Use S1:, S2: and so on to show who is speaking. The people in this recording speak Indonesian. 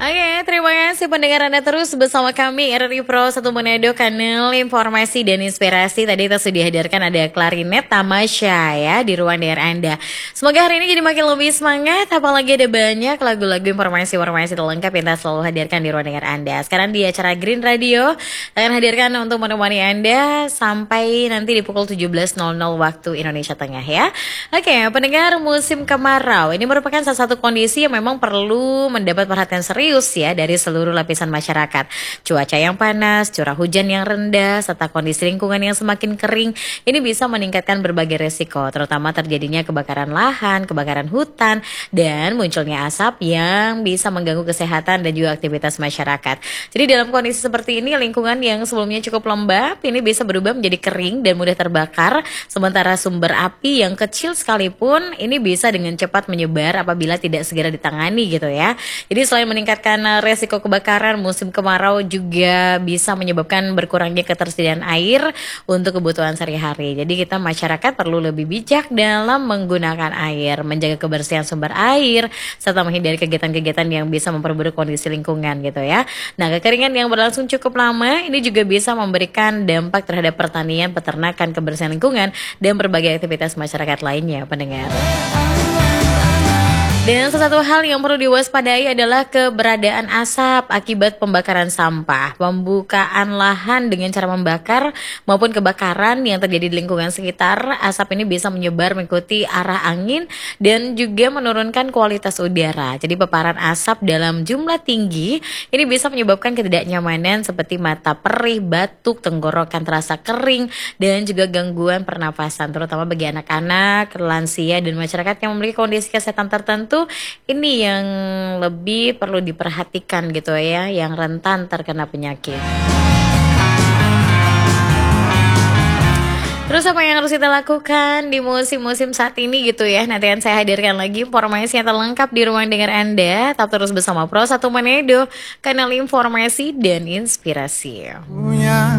S1: Oke, terima kasih pendengar Anda terus bersama kami RRI Pro 1 Manado, kanal informasi dan inspirasi. Tadi kita sudah hadirkan ada klarinet Tamasya ya di ruang dengar Anda. Semoga hari ini jadi makin lebih semangat, apalagi ada banyak lagu-lagu informasi-informasi terlengkap yang kita selalu hadirkan di ruang dengar Anda. Sekarang di acara Green Radio akan hadirkan untuk menemani Anda sampai nanti di pukul 17.00 waktu Indonesia Tengah ya. Oke, pendengar, musim kemarau ini merupakan salah satu kondisi yang memang perlu mendapat perhatian serius ya dari seluruh lapisan masyarakat. Cuaca yang panas, curah hujan yang rendah, serta kondisi lingkungan yang semakin kering ini bisa meningkatkan berbagai resiko, terutama terjadinya kebakaran lahan, kebakaran hutan, dan munculnya asap yang bisa mengganggu kesehatan dan juga aktivitas masyarakat. Jadi dalam kondisi seperti ini, lingkungan yang sebelumnya cukup lembab ini bisa berubah menjadi kering dan mudah terbakar, sementara sumber api yang kecil sekalipun ini bisa dengan cepat menyebar apabila tidak segera ditangani gitu ya. Jadi selain meningkatkan resiko kebakaran, musim kemarau juga bisa menyebabkan berkurangnya ketersediaan air untuk kebutuhan sehari-hari. Jadi kita masyarakat perlu lebih bijak dalam menggunakan air, menjaga kebersihan sumber air, serta menghindari kegiatan-kegiatan yang bisa memperburuk kondisi lingkungan gitu ya. Nah, kekeringan yang berlangsung cukup lama ini juga bisa memberikan dampak terhadap pertanian, peternakan, kebersihan lingkungan, dan berbagai aktivitas masyarakat lainnya, pendengar. Dan salah satu hal yang perlu diwaspadai adalah keberadaan asap akibat pembakaran sampah, pembukaan lahan dengan cara membakar maupun kebakaran yang terjadi di lingkungan sekitar. Asap ini bisa menyebar mengikuti arah angin dan juga menurunkan kualitas udara. Jadi paparan asap dalam jumlah tinggi ini bisa menyebabkan ketidaknyamanan seperti mata perih, batuk, tenggorokan terasa kering, dan juga gangguan pernafasan, terutama bagi anak-anak, lansia, dan masyarakat yang memiliki kondisi kesehatan tertentu. Ini yang lebih perlu diperhatikan gitu ya, yang rentan terkena penyakit. Terus apa yang harus kita lakukan di musim-musim saat ini gitu ya? Nanti akan saya hadirkan lagi informasi yang terlengkap di ruang dengar Anda. Tetap terus bersama Pro 1 Manado, kanal informasi dan inspirasi.